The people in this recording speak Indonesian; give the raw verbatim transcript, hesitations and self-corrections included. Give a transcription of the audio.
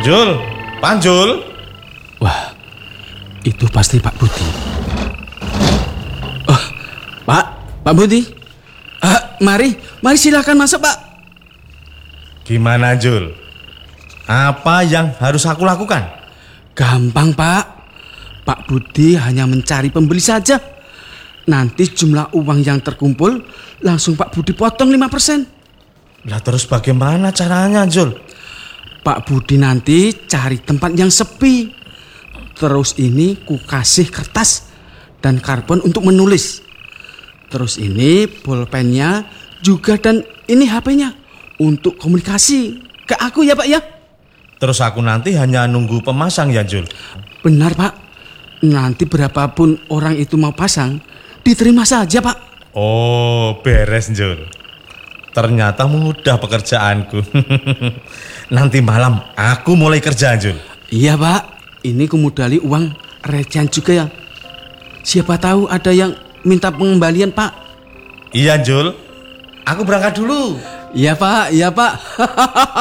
Jul, Panjul. Wah, itu pasti Pak Budi. Oh, Pak, Pak Budi. Uh, mari, mari silakan masuk, Pak. Gimana, Jul? Apa yang harus aku lakukan? Gampang, Pak. Pak Budi hanya mencari pembeli saja. Nanti jumlah uang yang terkumpul langsung Pak Budi potong lima persen. Lah terus bagaimana caranya, Jul? Pak Budi nanti cari tempat yang sepi. Terus ini ku kasih kertas dan karbon untuk menulis. Terus ini pulpennya juga, dan ini H P-nya untuk komunikasi ke aku ya, Pak ya. Terus aku nanti hanya nunggu pemasang ya, Jul? Benar, Pak. Nanti berapapun orang itu mau pasang, diterima saja, Pak. Oh, beres, Jul. Ternyata mudah pekerjaanku. Nanti malam aku mulai kerja, Jul. Iya, Pak. Ini kumodali uang recehan juga ya. Siapa tahu ada yang minta pengembalian, Pak. Iya, Jul. Aku berangkat dulu. Iya, Pak. Iya, Pak.